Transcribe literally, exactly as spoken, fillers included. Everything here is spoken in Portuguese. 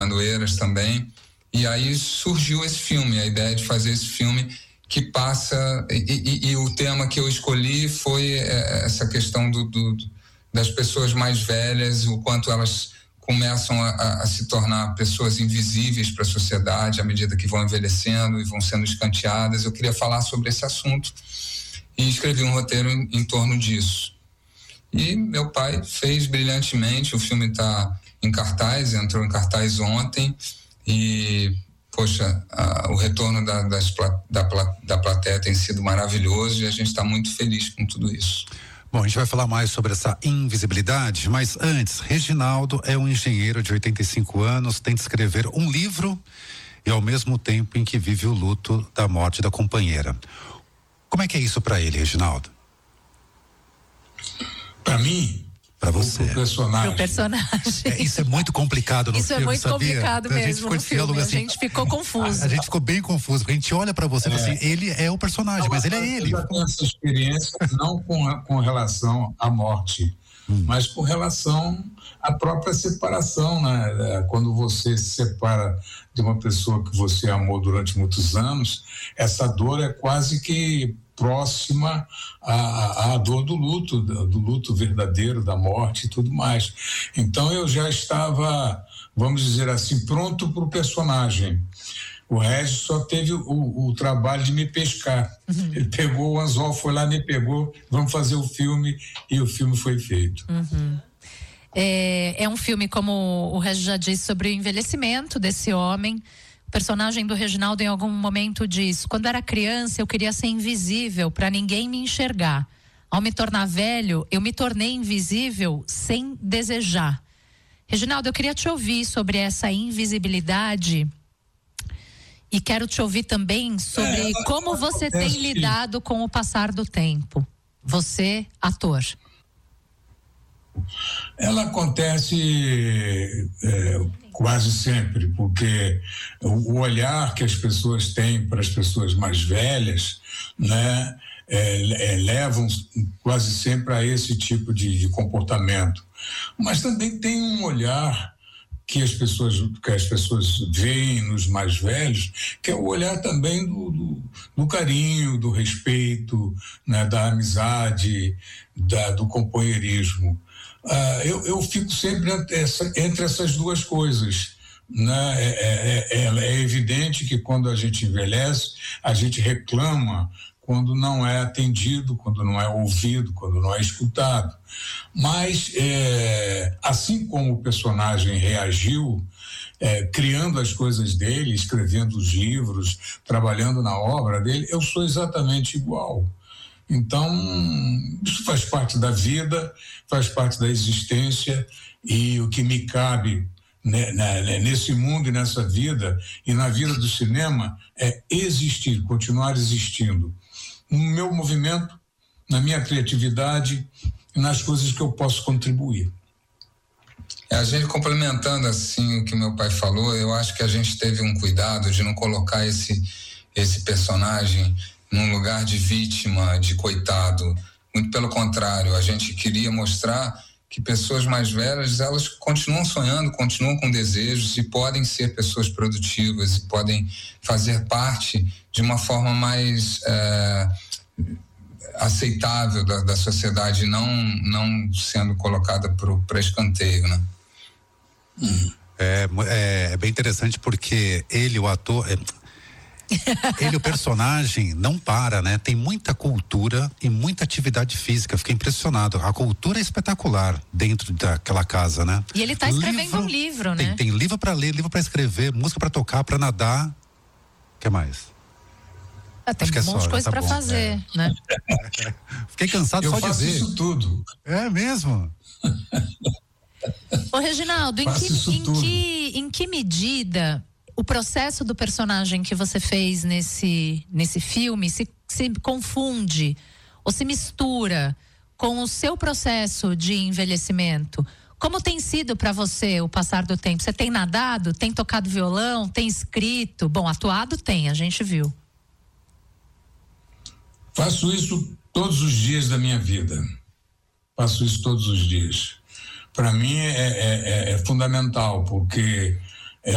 Eiras também, e aí surgiu esse filme, a ideia de fazer esse filme que passa, e, e, e o tema que eu escolhi foi é, essa questão do, do, das pessoas mais velhas, o quanto elas começam a, a, a se tornar pessoas invisíveis para a sociedade à medida que vão envelhecendo e vão sendo escanteadas. Eu queria falar sobre esse assunto e escrevi um roteiro em, em torno disso. E meu pai fez brilhantemente, o filme está em cartaz, entrou em cartaz ontem e, poxa, a, o retorno da, das, da, da plateia tem sido maravilhoso e a gente está muito feliz com tudo isso. Bom, a gente vai falar mais sobre essa invisibilidade, mas antes, Reginaldo é um engenheiro de oitenta e cinco anos, tem de escrever um livro e ao mesmo tempo em que vive o luto da morte da companheira. Como é que é isso para ele, Reginaldo? Para mim, para você. Pro personagem. Pro personagem. É, isso é muito complicado no isso filme, é muito sabia? complicado a mesmo gente ficou no filme, assim, a gente ficou confuso. A, a gente ficou bem confuso, porque a gente olha para você e é. fala assim, ele é o personagem, não, mas ele é ele. Eu já tenho essa experiência não com, com relação à morte, hum. mas com relação à própria separação, né? Quando você se separa de uma pessoa que você amou durante muitos anos, essa dor é quase que próxima à, à dor do luto, do luto verdadeiro, da morte e tudo mais. Então eu já estava, vamos dizer assim, pronto para o personagem. O Regis só teve o, o trabalho de me pescar. Uhum. Ele pegou o anzol, foi lá, me pegou, vamos fazer o filme, e o filme foi feito. Uhum. É, é um filme, como o Regis já disse, sobre o envelhecimento desse homem. O personagem do Reginaldo em algum momento diz: quando era criança eu queria ser invisível para ninguém me enxergar. Ao me tornar velho, eu me tornei invisível sem desejar. Reginaldo, eu queria te ouvir sobre essa invisibilidade e quero te ouvir também sobre é, como você tem lidado com o passar do tempo. Você, ator. Ela acontece é, quase sempre, porque o olhar que as pessoas têm para as pessoas mais velhas, né, é, é, levam quase sempre a esse tipo de, de comportamento. Mas também tem um olhar que as pessoas, que as pessoas veem nos mais velhos, que é o olhar também do, do, do carinho, do respeito, né, da amizade, da, do companheirismo. Uh, eu, eu fico sempre entre, essa, entre essas duas coisas, né? É, é, é, é evidente que quando a gente envelhece, a gente reclama quando não é atendido, quando não é ouvido, quando não é escutado. Mas, é, assim como o personagem reagiu, é, criando as coisas dele, escrevendo os livros, trabalhando na obra dele, eu sou exatamente igual. Então, isso faz parte da vida, faz parte da existência, e o que me cabe né, né, nesse mundo e nessa vida, e na vida do cinema, é existir, continuar existindo. No meu movimento, na minha criatividade e nas coisas que eu posso contribuir. A gente complementando assim o que meu pai falou, eu acho que a gente teve um cuidado de não colocar esse, esse personagem num lugar de vítima, de coitado. Muito pelo contrário, a gente queria mostrar que pessoas mais velhas, elas continuam sonhando, continuam com desejos e podem ser pessoas produtivas e podem fazer parte de uma forma mais é, aceitável da, da sociedade, não, não sendo colocada para escanteio, né? Hum. É, é, é bem interessante porque ele, o ator... É... Ele, o personagem, não para, né? Tem muita cultura e muita atividade física. Fiquei impressionado. A cultura é espetacular dentro daquela casa, né? E ele está escrevendo livro, um livro, né? Tem, tem livro para ler, livro para escrever, música para tocar, para nadar. O que mais? Ah, tem um monte de coisa tá para fazer, é. né? Fiquei cansado Eu só faço de ver. Isso tudo. É mesmo? Ô, Reginaldo, em que, em, que, em que medida o processo do personagem que você fez nesse, nesse filme se, se confunde ou se mistura com o seu processo de envelhecimento? Como tem sido para você o passar do tempo? Você tem nadado, tem tocado violão, tem escrito? Bom, atuado tem, a gente viu. Faço isso todos os dias da minha vida. Faço isso todos os dias. Para mim é, é, é fundamental, porque